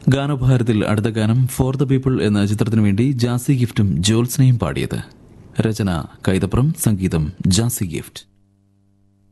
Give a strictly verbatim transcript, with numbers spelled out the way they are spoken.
ഗാനോപഹാരത്തിൽ അടുത്ത ഗാനം for the people എന്ന ചിത്രത്തിനു വേണ്ടി ജാസി ഗിഫ്റ്റും ജോത്സ്നയും പാടിയത്. രചന കൈതപ്രം, സംഗീതം ജാസി ഗിഫ്റ്റ്.